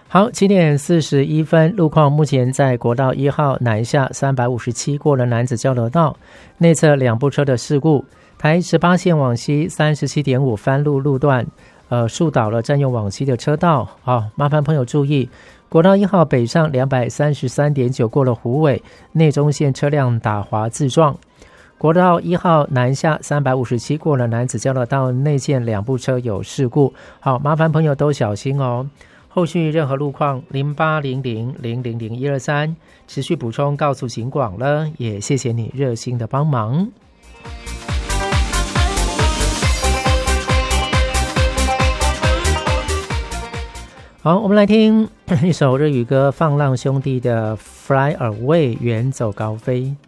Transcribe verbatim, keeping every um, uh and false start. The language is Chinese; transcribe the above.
好，七点四十一分，路况目前在国道一号南下三百五十七过了男子交流道，内侧两部车的事故，台十八线往西三十七点五番路路段，呃，树倒了占用往西的车道，好，麻烦朋友注意。国道一号北上两百三十三点九过了虎尾，内中线车辆打滑自撞。国道一号南下三百五十七过了男子交流道内线两部车有事故，好，麻烦朋友都小心哦。后续任何路况零八零零零零零一二三持续补充告诉警广了，也谢谢你热心的帮忙。好，我们来听一首日语歌放浪兄弟的 Fly Away 远走高飞。